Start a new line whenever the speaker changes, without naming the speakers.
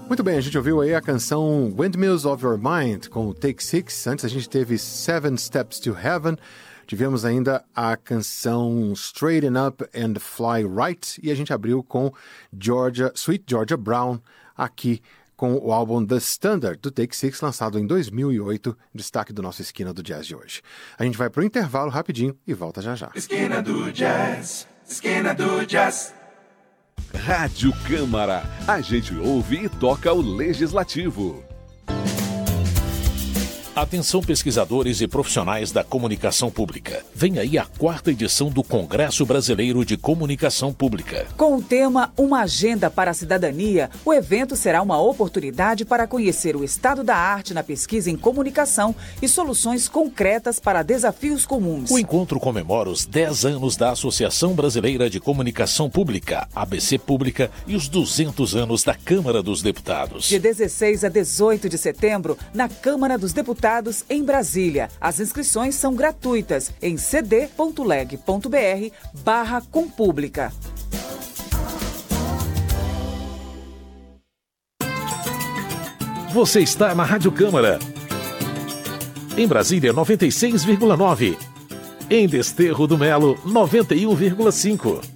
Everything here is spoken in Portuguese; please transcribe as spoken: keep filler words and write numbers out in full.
Muito bem, a gente ouviu aí a canção Windmills of Your Mind com o Take Six. Antes a gente teve Seven Steps to Heaven. Tivemos ainda a canção Straighten Up and Fly Right. E a gente abriu com Georgia, Sweet Georgia Brown, aqui com o álbum The Standard, do Take Six, lançado em dois mil e oito, destaque do nosso Esquina do Jazz de hoje. A gente vai para o intervalo rapidinho e volta já já.
Esquina do Jazz, Esquina do Jazz.
Rádio Câmara, a gente ouve e toca o Legislativo.
Atenção pesquisadores e profissionais da comunicação pública. Vem aí a quarta edição do Congresso Brasileiro de Comunicação Pública.
Com o tema Uma Agenda para a Cidadania, o evento será uma oportunidade para conhecer o estado da arte na pesquisa em comunicação e soluções concretas para desafios comuns.
O encontro comemora os dez anos da Associação Brasileira de Comunicação Pública, A B C Pública, e os duzentos anos da Câmara dos Deputados.
De dezesseis a dezoito de setembro, na Câmara dos Deputados, em Brasília. As inscrições são gratuitas em cd.leg.br barra compública.
Você está na Rádio Câmara. Em Brasília, noventa e seis vírgula nove. Em Desterro do Melo, noventa e um vírgula cinco.